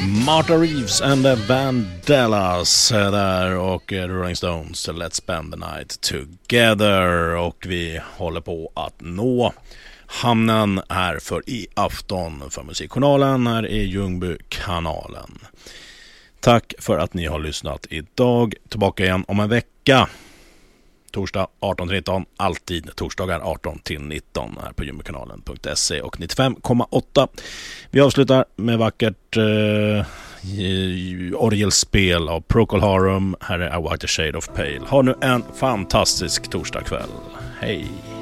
Martha Reeves and the Vandellas där och The Rolling Stones Let's Spend the Night Together. Och vi håller på att nå hamnen här för i afton för Musikjournalen här i Ljungbykanalen. Tack för att ni har lyssnat idag. Tillbaka igen om en vecka. Torsdag 18-19, alltid torsdagar 18-19 här på ljungbykanalen.se och 95,8. Vi avslutar med vackert orgelspel av Procol Harum. Här är A White Shade of Pale. Ha nu en fantastisk torsdagkväll. Hej!